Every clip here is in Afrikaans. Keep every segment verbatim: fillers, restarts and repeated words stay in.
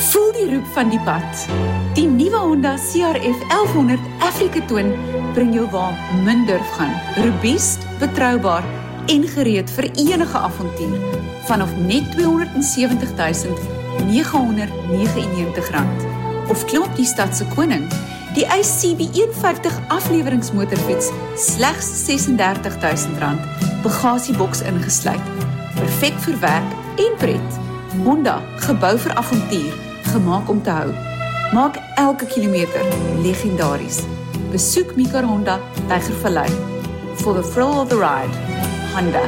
Voel die roep van die pad. Die nuwe Honda C R F elfhonderd Africa Twin bring jou waar min durf gaan. Robuust, betroubaar en gereed vir enige avontuur. Vanaf net tweehonderdsewentig duisend negenhonderdnegenennegentig rand. Of klim op die stadse koning, die I C B een vyftig afleweringsmotorfiets, slegs sesendertig duisend rand, bagasieboks ingesluit. Perfek vir werk en pret. Honda, gebou vir avontuur, gemaak om te hou. Maak elke kilometer legendaries. Besoek Mekar Honda, Tygervallei. For the thrill of the ride, Honda.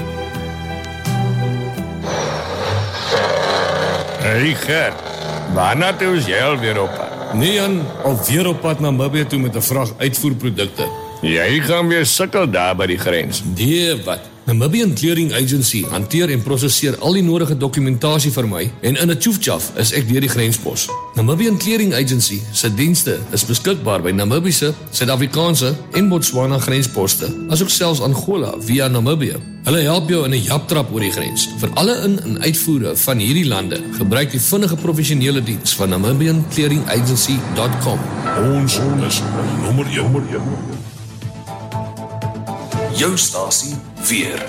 Hey Gert, waarna toe is jy alweer op pad? Nee Jan, alweer op pad na Namibië toe met 'n vrag uitvoerprodukte. Jy gaan weer sukkel daar by die grens. Nee, wat? Namibian Clearing Agency hanteer en prosesseer al die nodige dokumentasie vir my en in 'n tjoefjaf is ek deur die grenspos. Namibian Clearing Agency se dienste is beskikbaar by Namibiese, Suid-Afrikaanse en Botswana grensposte, asook selfs Angola via Namibië. Hulle help jou in 'n japtrap oor die grens. Vir alle in- en uitvoere van hierdie lande, gebruik die vinnige professionele diens van namibian clearing agency dot com. Ons is nommer een. Jou stasie weer.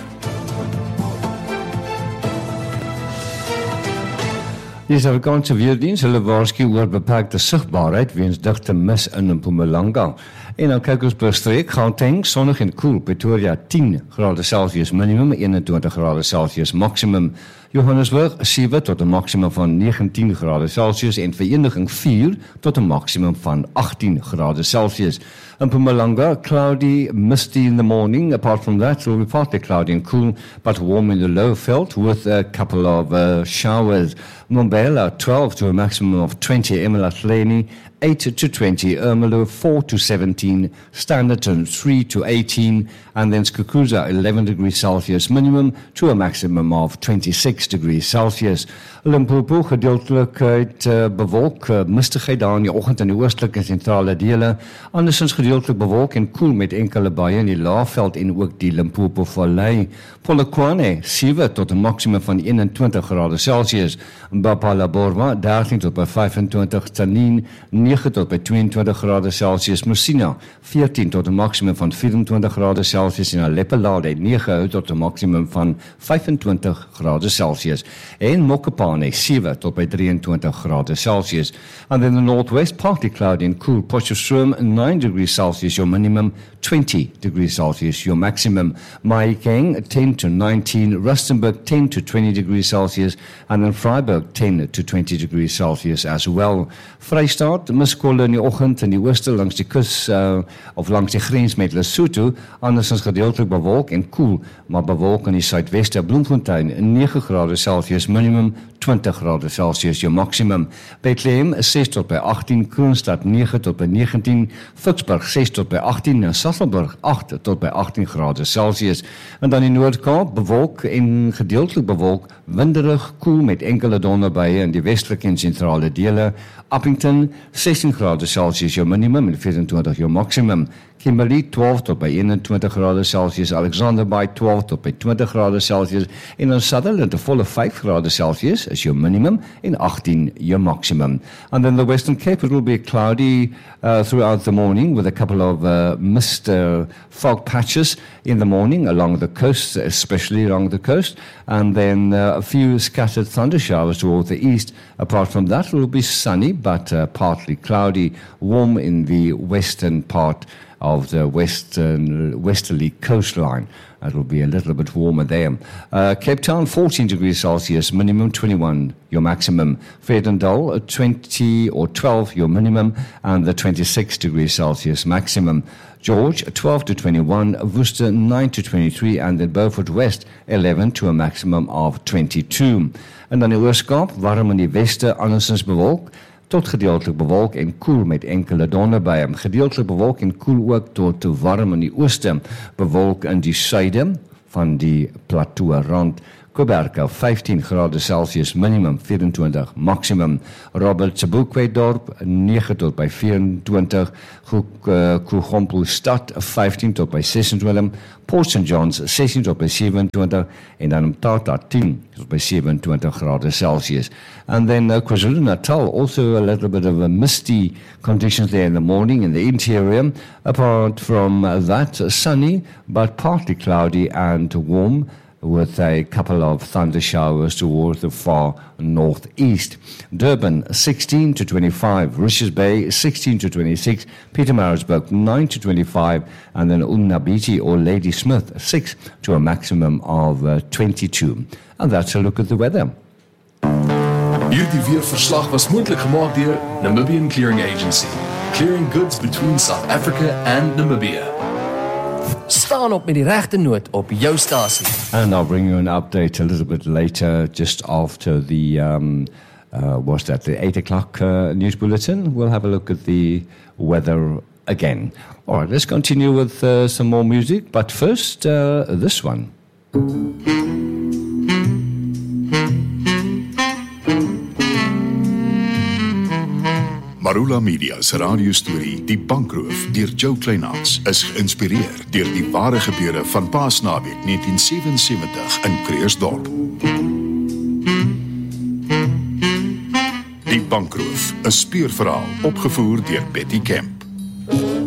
Die Suid-Afrikaanse weerdiens, hulle waarsku oor beperkte sigbaarheid weens digte mis in Mpumalanga. En dan kyk ons per streek, Gauteng, sonnig en koel, Pretoria tien grade Celsius minimum, eenentwintig grade Celsius maximum. Johannesburg sewe tot 'n maksimum van negentien grade Celsius en Vereniging vier tot 'n maksimum van agttien grade Celsius. In Mpumalanga, cloudy, misty in the morning. Apart from that, it will be partly cloudy and cool, but warm in the low veld with a couple of uh, showers. Mbombela, twelve to a maximum of twenty. eMalahleni, eight to twenty. Ermelo, four to seventeen. Standerton, three to eighteen. And then Skukuza, eleven degrees Celsius minimum to a maximum of twenty-six degrees Celsius. Limpopo, gedeeltelik uh, bewolk, uh, mistigheid daar in die oggend in die oostelike en sentrale dele. Andersins gedeeltelik bewolk en koel met enkele buie in die Laagveld en ook die Limpopo Vallei. Polokwane, sewe tot 'n maksimum van eenentwintig grade Celsius. Bapalaborwa, dertien tot by vyfentwintig. Tanin, negen tot by tweeëntwintig grade Celsius. Musina, veertien tot 'n maksimum van vyfentwintig grade Celsius. En Aleppo-Lade, negen tot 'n maksimum van vyfentwintig grade Celsius. En Mokopane, sewe tot by drieëntwintig grade Celsius. And then the northwest, partly cloudy and cool. Potchefstroom, nine degrees Celsius, your minimum, twenty degrees Celsius, your maximum. Mahikeng, ten to nineteen. Rustenburg, ten to twenty degrees Celsius. And then Freiburg, ten to twenty degrees Celsius as well. Vrystaat, miskolle in die oggend in die ooste langs die kus uh, of langs die grens met Lesotho, andersins gedeeltelik bewolk en koel, maar bewolk in die suidweste. Bloemfontein, negen grade Celsius minimum, twintig grade Celsius jou maximum. Bethlehem, ses tot by agttien. Kroonstad, negen tot by negentien. Vicksburg, ses tot by agttien. En Sasolburg, agt tot by agttien grade Celsius. En dan in Noord-Kaap, bewolk en gedeeltelik bewolk, winderig, koel met enkele donderbuie in die westelike en sentrale dele. Appington, sestien grade Celsius jou minimum en vyfentwintig jou maximum. Kimberley, twaalf tot by eenentwintig grade Celsius. Alexander Bay, twaalf tot by twintig grade Celsius. En in Sutherland, 'n volle vyf grade Celsius is your minimum and agttien your maximum. And then the Western Cape, it will be cloudy uh, throughout the morning with a couple of uh, mist uh, fog patches in the morning along the coast, especially along the coast. And then uh, a few scattered thunder showers towards the east. Apart from that, it will be sunny but uh, partly cloudy, warm in the western part of the western westerly coastline. It will be a little bit warmer there. Uh, Cape Town, fourteen degrees Celsius, minimum twenty-one, your maximum. Vredendal, twenty or twelve, your minimum, and the twenty-six degrees Celsius maximum. George, twelve to twenty-one, Worcester, nine to twenty-three, and then Beaufort West, eleven to a maximum of twenty-two. En dan die Oos-Kaap, warm in die weste, andersins bewolk, tot gedeeltelik bewolk en koel met enkele donderbuie. Gedeeltelik bewolk en koel ook tot warm in die ooste, bewolk in die suide van die plateau rand. Koberka vyftien grade Celsius minimum, vyf en twintig maximum. Robert Sebokwe-dorp nege tot by vyf en twintig. Kogompelstad vyftien tot by ses en twintig. Port Saint John's sestien tot by sewe en twintig en dan Mthatha tien tot by sewe en twintig grade Celsius. And then uh, KwaZulu-Natal, also a little bit of a misty conditions there in the morning in the interior. Apart from uh, that, uh, sunny but partly cloudy and warm, with a couple of thunder showers towards the far northeast. Durban sixteen to twenty-five, Richards Bay sixteen to twenty-six, Pietermaritzburg nine to twenty-five, and then Unnabiti or Ladysmith six to a maximum of uh, twenty-two. And that's a look at the weather. Hierdie weerverslag was moontlik gemaak deur Namibian Clearing Agency, clearing goods between South Africa and Namibia. Staan op met die regte noot op jou stasie. And I'll bring you an update a little bit later, just after the, um, uh, what's that, the eight o'clock uh, news bulletin. We'll have a look at the weather again. All right, let's continue with uh, some more music, but first, uh, this one. Marula Media se radiostorie Die Bankroof deur Joe Kleinhans is geïnspireer deur die ware gebeure van Paasnaweek negentien sewensewentig in Kreersdorp. Die Bankroof, 'n speurverhaal opgevoer deur Betty Kemp.